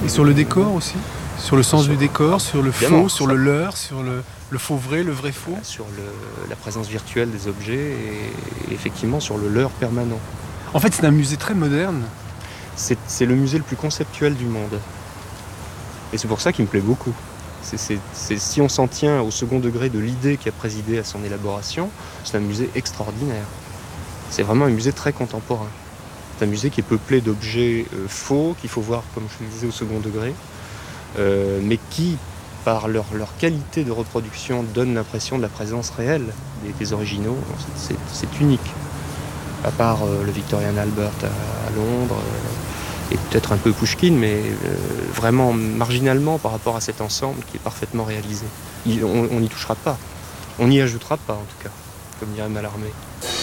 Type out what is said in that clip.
Et sur le décor aussi? Sur le sens du décor, sur le Évidemment, faux, sur ça. le leurre, sur le faux vrai, le vrai faux? Sur la présence virtuelle des objets et effectivement sur le leurre permanent. En fait, c'est un musée très moderne. C'est le musée le plus conceptuel du monde. Et c'est pour ça qu'il me plaît beaucoup. Si on s'en tient au second degré de l'idée qui a présidé à son élaboration, c'est un musée extraordinaire. C'est vraiment un musée très contemporain. C'est un musée qui est peuplé d'objets faux, qu'il faut voir, comme je le disais, au second degré, mais qui, par leur qualité de reproduction, donnent l'impression de la présence réelle des originaux. C'est unique. À part le Victorian Albert à Londres, et peut-être un peu Pouchkine, mais vraiment marginalement par rapport à cet ensemble qui est parfaitement réalisé. On n'y touchera pas. On n'y ajoutera pas, en tout cas, comme dirait Mallarmé.